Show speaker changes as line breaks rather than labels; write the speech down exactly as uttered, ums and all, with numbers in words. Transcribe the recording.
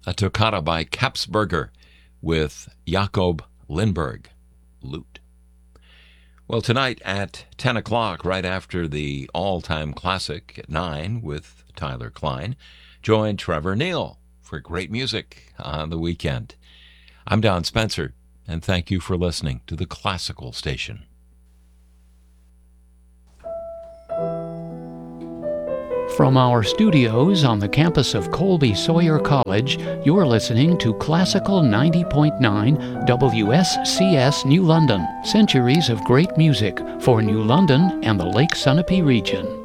a toccata by Kapsberger with Jakob Lindberg, lute. Well, tonight at ten o'clock, right after the all-time classic at nine with Tyler Klein, join Trevor Neal for great music on the weekend. I'm Don Spencer, and thank you for listening to the Classical Station.
From our studios on the campus of Colby Sawyer College, you're listening to Classical ninety point nine W S C S New London, centuries of great music for New London and the Lake Sunapee region.